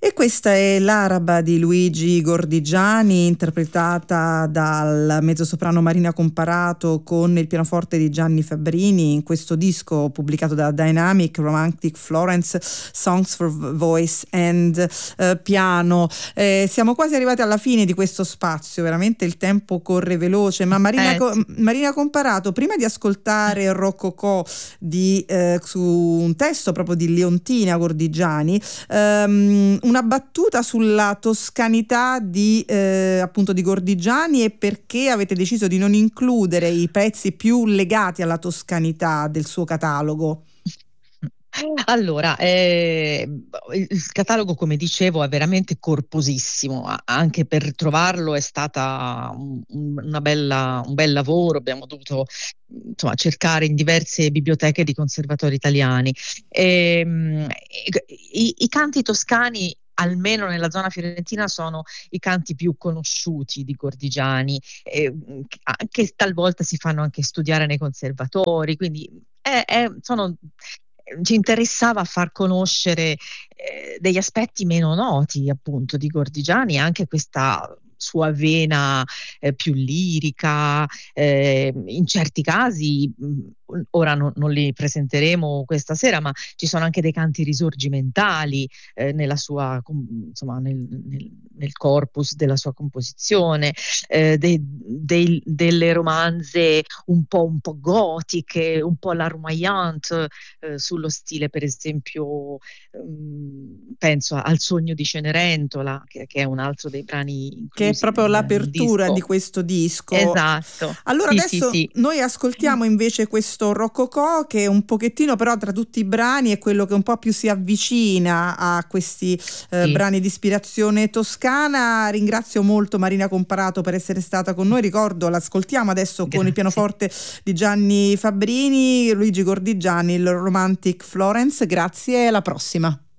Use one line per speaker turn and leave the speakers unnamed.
E questa è l'Araba di Luigi Gordigiani, interpretata dal mezzosoprano Marina Comparato con il pianoforte di Gianni Fabbrini, in questo disco pubblicato da Dynamic Romantic Florence, Songs for Voice and Piano. Siamo quasi arrivati alla fine di questo spazio, veramente il tempo corre veloce, ma Marina Comparato, prima di ascoltare il Rococò su un testo proprio di Leontina Gordigiani, una battuta sulla toscanità appunto di Gordigiani, e perché avete deciso di non includere i pezzi più legati alla toscanità del suo catalogo?
Allora, il catalogo, come dicevo, è veramente corposissimo, anche per trovarlo è stata un bel lavoro. Abbiamo dovuto cercare in diverse biblioteche di conservatori italiani. I canti toscani, almeno nella zona fiorentina, sono i canti più conosciuti di Gordigiani, che talvolta si fanno anche studiare nei conservatori, quindi ci interessava far conoscere degli aspetti meno noti, appunto, di Gordigiani, anche questa sua vena più lirica, in certi casi. Ora non li presenteremo questa sera, ma ci sono anche dei canti risorgimentali nella sua, nel corpus della sua composizione, delle romanze un po' gotiche, un po' larmoyante, sullo stile, per esempio, penso al Sogno di Cenerentola, che è un altro dei brani inclusi,
che è proprio
nel
l'apertura
disco
di questo disco.
Esatto.
Allora
sì,
adesso
sì.
Noi ascoltiamo invece questo Rococò, che è un pochettino, però, tra tutti i brani è quello che un po' più si avvicina a questi brani di ispirazione toscana. Ringrazio molto Marina Comparato per essere stata con noi. Ricordo, l'ascoltiamo adesso con il pianoforte di Gianni Fabbrini, Luigi Gordigiani, il Romantic Florence. Grazie e alla prossima.